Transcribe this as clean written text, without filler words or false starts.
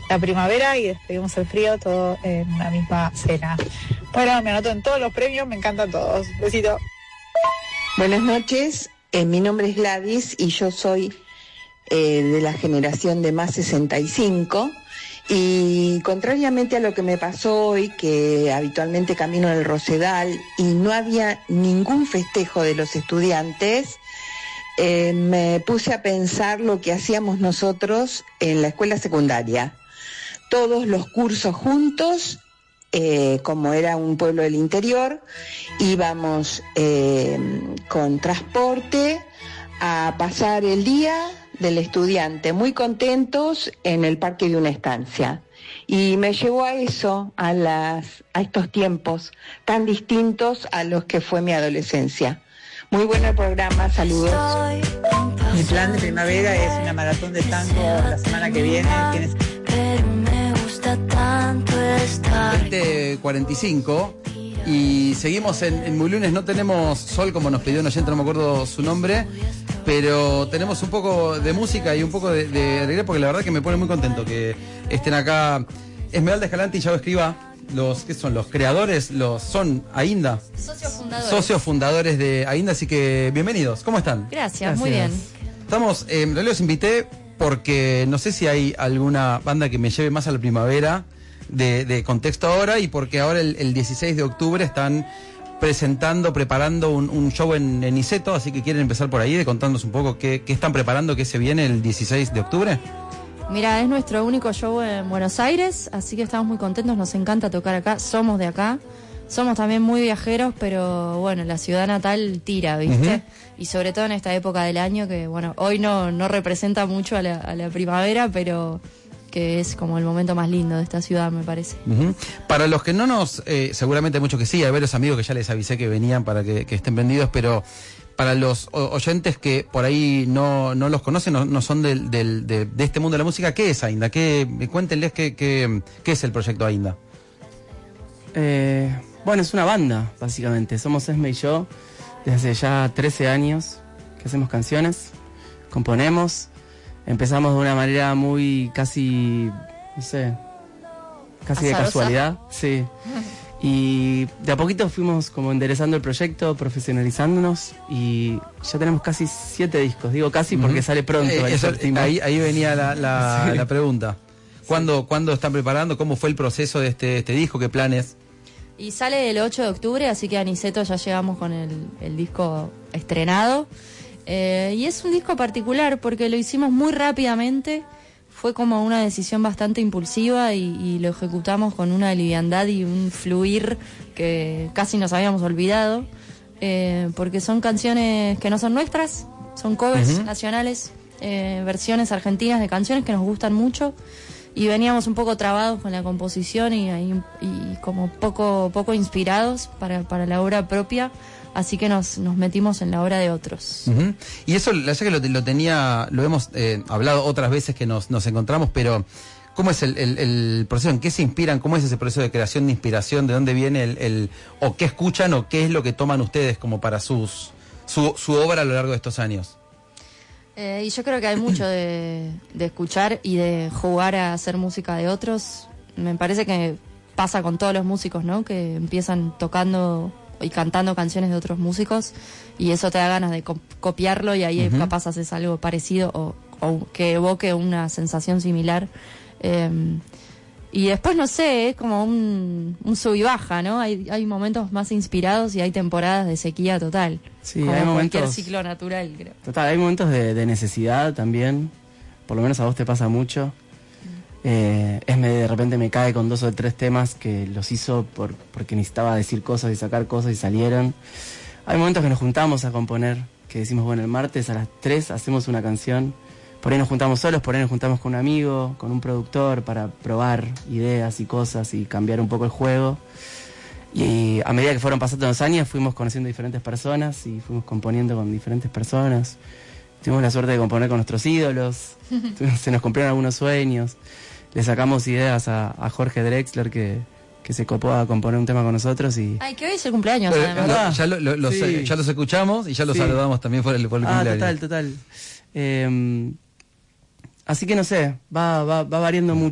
la primavera y despedimos el frío todo en una misma cena. Bueno, me anoto en todos los premios, me encantan todos. Besito. Buenas noches, mi nombre es Gladys y yo soy de la generación de más 65 y contrariamente a lo que me pasó hoy, que habitualmente camino en el Rosedal y no había ningún festejo de los estudiantes, me puse a pensar lo que hacíamos nosotros en la escuela secundaria. Todos los cursos juntos, como era un pueblo del interior, íbamos con transporte a pasar el día del estudiante, muy contentos en el parque de una estancia. Y me llevó a eso, a estos tiempos tan distintos a los que fue mi adolescencia. Muy bueno el programa, saludos. Mi plan de primavera es una maratón de tango la semana que viene. Pero me gusta tanto estar 20:45 y seguimos en Muy Lunes. No tenemos sol como nos pidió un oyente, no me acuerdo su nombre, pero tenemos un poco de música y un poco de alegría, porque la verdad que me pone muy contento que estén acá Esmeralda Escalante y Yago Escribá. ¿Qué son? Los creadores, son AINDA. Socios fundadores de AINDA, así que bienvenidos. ¿Cómo están? Gracias. Muy bien. Estamos, en realidad los invité porque no sé si hay alguna banda que me lleve más a la primavera de contexto ahora, y porque ahora el 16 de octubre están preparando un show en Niceto, así que quieren empezar por ahí, de contarnos un poco qué están preparando, qué se viene el 16 de octubre. Mira, es nuestro único show en Buenos Aires, así que estamos muy contentos, nos encanta tocar acá, somos de acá, somos también muy viajeros, pero bueno, la ciudad natal tira, ¿viste? Uh-huh. Y sobre todo en esta época del año que, bueno, hoy no representa mucho a la primavera, pero que es como el momento más lindo de esta ciudad, me parece. Uh-huh. Para los que no nos, seguramente muchos que sí, hay varios amigos que ya les avisé que venían para que estén prendidos, pero para los oyentes que por ahí no los conocen, no son de este mundo de la música, ¿qué es AINDA? Cuéntenles qué es el proyecto AINDA. Bueno, es una banda, básicamente. Somos Esme y yo, desde ya 13 años que hacemos canciones, componemos. Empezamos de una manera muy casi, no sé, casi ¿azarosa? De casualidad, sí. Y de a poquito fuimos como enderezando el proyecto, profesionalizándonos, y ya tenemos casi 7 discos. Digo casi porque sale pronto. Ahí venía la, sí. La pregunta. ¿Cuándo están preparando? ¿Cómo fue el proceso de este disco? ¿Qué planes? Y sale el 8 de octubre, así que a Niceto ya llegamos con el disco estrenado. Y es un disco particular porque lo hicimos muy rápidamente. Fue como una decisión bastante impulsiva y lo ejecutamos con una liviandad y un fluir que casi nos habíamos olvidado, porque son canciones que no son nuestras, son covers nacionales, versiones argentinas de canciones que nos gustan mucho, y veníamos un poco trabados con la composición y como poco inspirados para la obra propia. Así que nos metimos en la obra de otros. Uh-huh. Y eso, la verdad que lo hemos hablado otras veces que nos encontramos, pero ¿cómo es el proceso? ¿En qué se inspiran? ¿Cómo es ese proceso de creación, de inspiración? ¿De dónde viene o qué escuchan o qué es lo que toman ustedes como para su obra a lo largo de estos años? Y yo creo que hay mucho de escuchar y de jugar a hacer música de otros. Me parece que pasa con todos los músicos, ¿no? Que empiezan tocando y cantando canciones de otros músicos, y eso te da ganas de copiarlo, y ahí capaz haces algo parecido o que evoque una sensación similar. Y después, no sé, es como un sub y baja, ¿no? Hay momentos más inspirados y hay temporadas de sequía total. Sí, como hay cualquier momentos, ciclo natural, creo. Total, hay momentos de necesidad también. Por lo menos a vos te pasa mucho. De repente me cae con 2 o 3 temas que los hizo porque necesitaba decir cosas y sacar cosas y salieron. Hay momentos que nos juntamos a componer, que decimos, bueno, el martes a las 3 hacemos una canción. Por ahí nos juntamos solos, por ahí nos juntamos con un amigo, con un productor, para probar ideas y cosas y cambiar un poco el juego. Y a medida que fueron pasando los años fuimos conociendo diferentes personas y fuimos componiendo con diferentes personas. Tuvimos la suerte de componer con nuestros ídolos, se nos cumplieron algunos sueños. Le sacamos ideas a Jorge Drexler, que se copó a componer un tema con nosotros. Ay, que hoy es el cumpleaños, además. Ya los escuchamos y ya los saludamos también por el cumpleaños. Total. Así que no sé, va variando mucho.